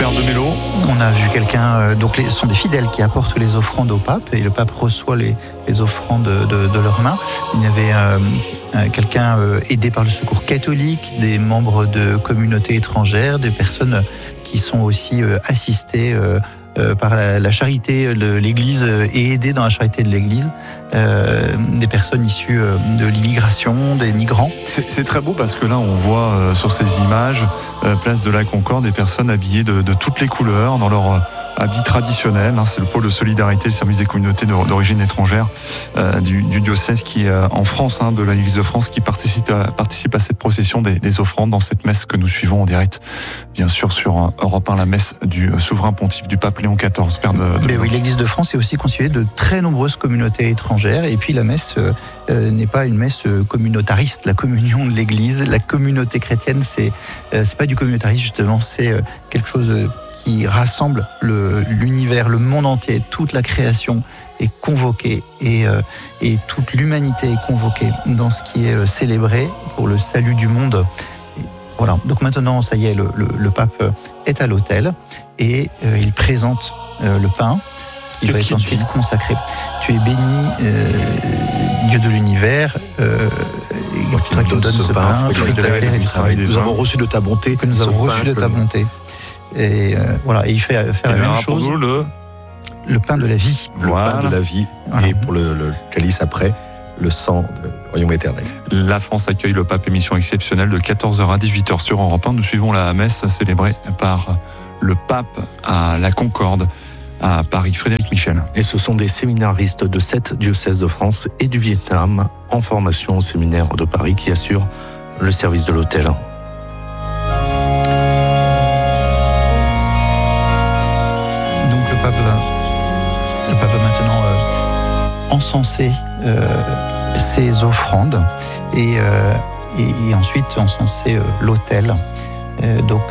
Père de Mello. On a vu quelqu'un, ce sont des fidèles qui apportent les offrandes au pape et le pape reçoit les offrandes de leurs mains. Il y avait quelqu'un aidé par le Secours catholique, des membres de communautés étrangères, des personnes qui sont aussi assistées par la charité de l'Église et aidées dans la charité de l'Église, des personnes issues de l'immigration, des migrants. C'est très beau parce que là on voit sur ces images, place de la Concorde, des personnes habillées de toutes les couleurs dans leur habits traditionnels. C'est le pôle de solidarité, le service des communautés d'origine étrangère du diocèse qui est en France, de l'Église de France, qui participe à cette procession des offrandes dans cette messe que nous suivons en direct, bien sûr sur Europe 1, la messe du souverain pontife du pape Léon XIV, Père de Mais oui, l'Église de France est aussi constituée de très nombreuses communautés étrangères et puis la messe n'est pas une messe communautariste, la communion de l'Église, la communauté chrétienne, c'est pas du communautarisme justement, c'est quelque chose qui rassemble l'univers, le monde entier, toute la création est convoquée et toute l'humanité est convoquée dans ce qui est célébré pour le salut du monde. Et voilà. Donc maintenant, ça y est, le pape est à l'autel et il présente le pain. Il va être ensuite consacré. Tu es béni, Dieu de l'univers, toi qui nous donnes ce pain, fruit de la terre et du travail. Nous avons reçu de ta bonté. Que nous avons reçu de ta bonté. Et voilà, et il fait faire la même chose. Pour nous, le pain de la vie. Le pain de la vie. Voilà. Et pour le calice après, le sang du royaume éternel. La France accueille le pape, émission exceptionnelle de 14h à 18h sur Europe 1. Nous suivons la messe célébrée par le pape à la Concorde à Paris. Frédéric Michel. Et ce sont des séminaristes de 7 diocèses de France et du Vietnam en formation au séminaire de Paris qui assurent le service de l'autel. Le pape va maintenant encenser ses offrandes et ensuite encenser l'autel. Donc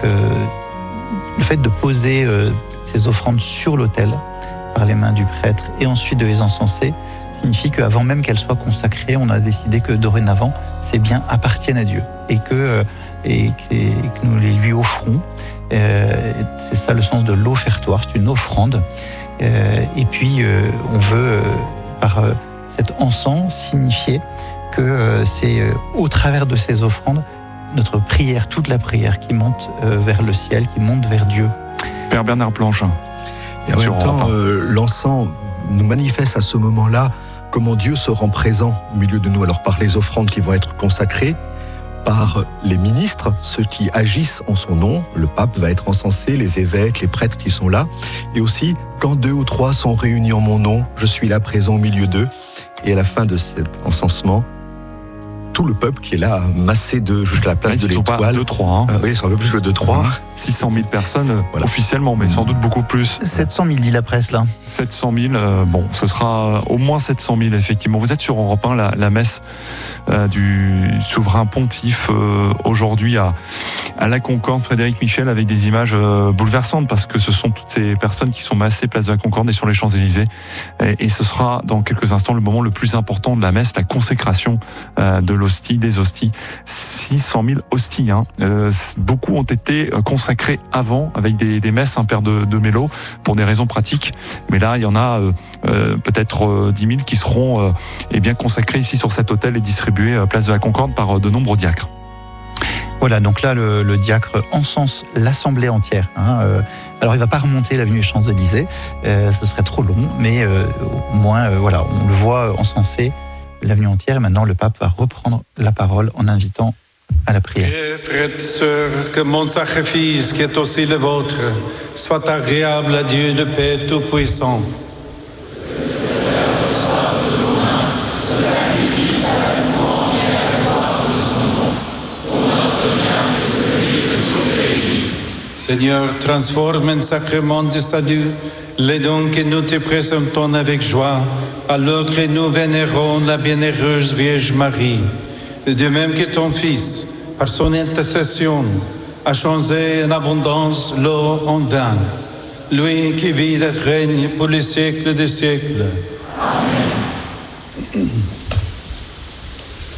le fait de poser ces offrandes sur l'autel par les mains du prêtre et ensuite de les encenser signifie qu'avant même qu'elles soient consacrées, on a décidé que dorénavant ces biens appartiennent à Dieu et que nous les lui offrons. C'est ça le sens de l'offertoire, c'est une offrande. Et puis on veut par cet encens signifier que c'est au travers de ces offrandes notre prière, toute la prière qui monte vers le ciel, qui monte vers Dieu. Père Bernard Planche. Et en même temps, l'encens nous manifeste à ce moment-là comment Dieu se rend présent au milieu de nous. Alors par les offrandes qui vont être consacrées, par les ministres, ceux qui agissent en son nom, le pape va être encensé, les évêques, les prêtres qui sont là, et aussi quand 2 ou 3 sont réunis en mon nom, je suis là présent au milieu d'eux. Et à la fin de cet encensement, tout le peuple qui est là, massé jusqu'à la place de l'Étoile. Ils sont pas 2-3. Oui, ils sont un peu plus que 2-3. 600 000 personnes officiellement, mais sans doute beaucoup plus. 700 000 dit la presse là. 700 000, ce sera au moins 700 000 effectivement. Vous êtes sur Europe 1, la messe du souverain pontife aujourd'hui à la Concorde, Frédéric Michel, avec des images bouleversantes parce que ce sont toutes ces personnes qui sont massées place de la Concorde et sur les Champs-Élysées. Et ce sera dans quelques instants le moment le plus important de la messe, la consécration de l'hostie, des hosties. 600 000 hosties. Beaucoup ont été consacrés avant avec des messes, Père de Mello, pour des raisons pratiques. Mais là, il y en a peut-être 10 000 qui seront consacrés ici sur cet autel et distribués place de la Concorde par de nombreux diacres. Voilà, donc là, le diacre encense l'assemblée entière. Alors, il ne va pas remonter l'avenue des Champs-Élysées, ce serait trop long, mais au moins, on le voit encenser l'avenue entière. Et maintenant, le pape va reprendre la parole en invitant à la prière. Frères et sœurs, que mon sacrifice, qui est aussi le vôtre, soit agréable à Dieu le Père Tout-Puissant. Seigneur, transforme en sacrement du salut les dons que nous te présentons avec joie, alors que nous vénérons la bienheureuse Vierge Marie. De même que ton Fils, par son intercession, a changé en abondance l'eau en vin. Lui qui vit et règne pour les siècles des siècles. Amen.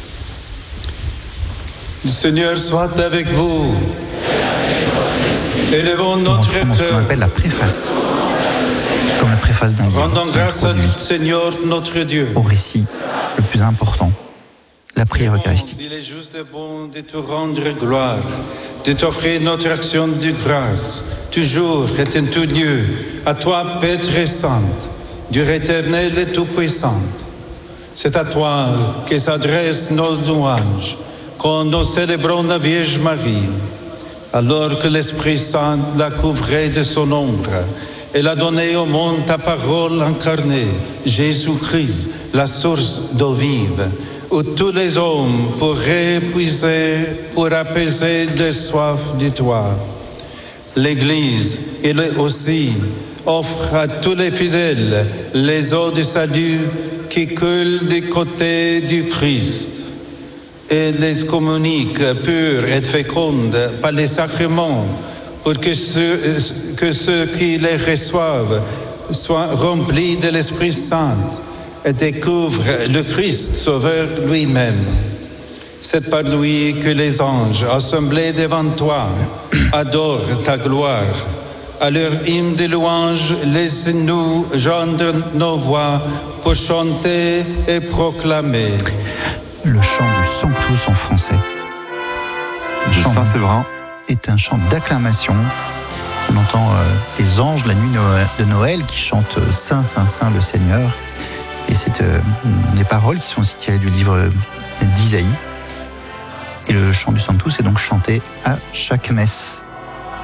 Le Seigneur soit avec vous. Et avec votre esprit. Élevons nous notre rentrons dans ce qu'on cœur. appelle la préface, comme la préface d'un livre Rendons qui grâce à introduit Seigneur notre Dieu. au récit le plus important, la prière eucharistique. Il est juste et bon de te rendre gloire, de t'offrir notre action de grâce, toujours et en tout lieu, à toi, Père très sainte, Dieu éternel et tout-puissant. C'est à toi que s'adressent nos louanges quand nous célébrons la Vierge Marie, alors que l'Esprit Saint l'a couvrée de son ombre. Elle a donné au monde ta parole incarnée, Jésus-Christ, la source d'eau vive, où tous les hommes pourraient puiser pour apaiser leur soif de toi. L'Église, elle aussi, offre à tous les fidèles les eaux du salut qui coulent du côté du Christ et les communique pures et fécondes par les sacrements pour que ceux qui les reçoivent soient remplis de l'Esprit Saint et découvrent le Christ Sauveur lui-même. C'est par lui que les anges, assemblés devant toi, adorent ta gloire. À leur hymne de louange, laisse-nous joindre nos voix pour chanter et proclamer. Le chant du Sanctus en français. Le Le chant Saint-Séverin. est un chant d'acclamation. On entend les anges la nuit de Noël qui chantent Saint, Saint, Saint le Seigneur. Et c'est les paroles qui sont aussi tirées du livre d'Isaïe. Et le chant du Sanctus est donc chanté à chaque messe.